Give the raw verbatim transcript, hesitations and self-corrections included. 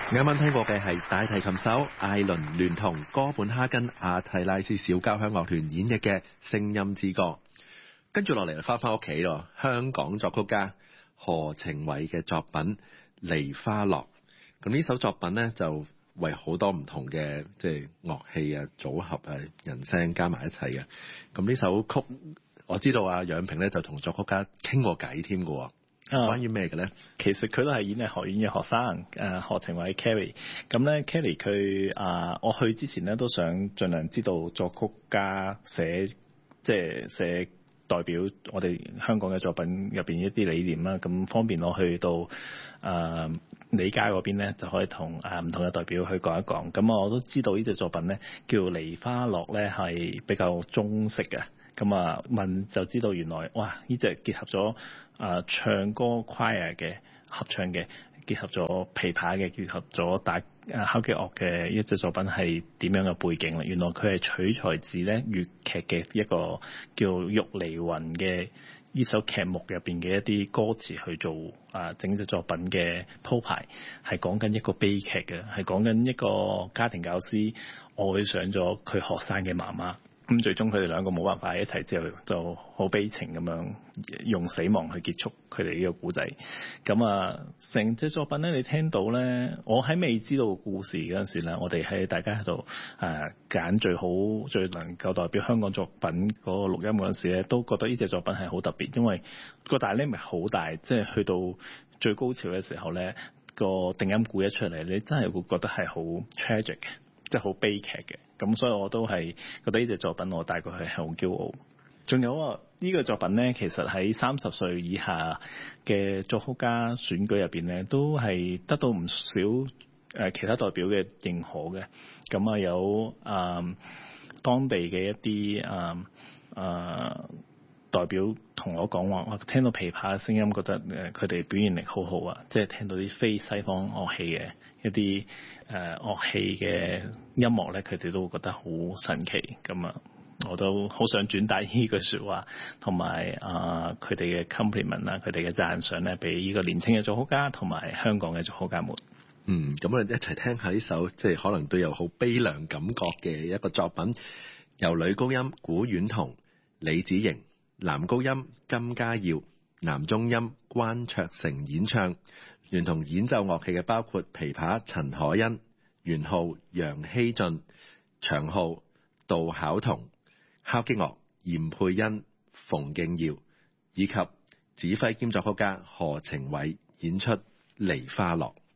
啱啱聽過嘅係大提琴手艾倫聯同哥本哈根阿提拉斯小交響樂團演繹嘅聲音之歌。跟住落嚟就翻返屋企咯，香港作曲家何程偉嘅作品《梨花落》。咁呢首作品呢，就為好多唔同嘅即係樂器啊組合啊人聲加埋一齊嘅。咁呢首曲我知道啊楊平咧就同作曲家傾過偈添㗎。關於咩嘅咧？ 其實佢都係演藝學院嘅學生，誒何程偉 Kerry。咁咧 Kerry 佢啊，我去之前咧都想盡量知道作曲家寫即係寫代表我哋香港嘅作品入邊一啲理念啦，咁方便我去到誒理街嗰邊咧就可以同誒唔同嘅代表去講一講。咁我都知道呢隻作品咧叫《梨花落》咧係比較中式嘅。咁啊問就知道原來哇呢隻結合咗啊唱歌 choir 嘅合唱嘅，結合咗琵琶嘅，結合咗打啊敲擊樂嘅一隻作品係點樣嘅背景咧？原來佢係取材自咧粵劇嘅一個叫《玉離魂》嘅呢首劇目入邊嘅一啲歌詞去做啊整隻作品嘅鋪排，係講緊一個悲劇嘅，係講緊一個家庭教師愛上咗佢學生嘅媽媽。咁最終佢哋兩個冇辦法喺一齊之後，就好悲情咁樣用死亡去結束佢哋呢個故仔。咁啊，成隻作品咧，你聽到咧，我喺未知道故事嗰陣時咧，我哋喺大家喺度誒揀最好最能夠代表香港作品嗰個錄音嗰陣時咧，都覺得呢隻作品係好特別，因為個大 limit 好大，即係去到最高潮嘅時候咧，個定音鼓一出嚟，你真係會覺得係好 tragic 嘅。即係好悲劇嘅，咁所以我都係覺得呢隻作品我大概係好驕傲。仲有啊，呢個作品呢，其實喺三十歲以下嘅作曲家選舉入邊呢，都係得到唔少誒其他代表嘅認可嘅。咁啊有啊、呃、當地嘅一啲啊啊代表同我講話，我聽到琵琶嘅聲音，覺得誒佢哋表現力好好啊！即係聽到啲非西方樂器嘅一啲誒、呃、樂器嘅音樂咧，佢哋都會覺得好神奇咁啊！我都好想轉達呢句説話，同埋啊佢哋嘅 compliment 啦，佢哋嘅讚賞咧，俾呢個年輕嘅作曲家同埋香港嘅作曲家們。 嗯，咁我哋一齊聽下呢首即係可能都有好悲涼感覺嘅一個作品，由女高音古婉彤、李子瑩、男高音金家耀、男中音關卓成演唱，聯同演奏樂器嘅包括琵琶陳可欣、圓號楊希俊、長號杜巧彤、敲擊樂嚴佩欣、馮敬耀，以及指揮兼作曲家何程偉演出《梨花落》。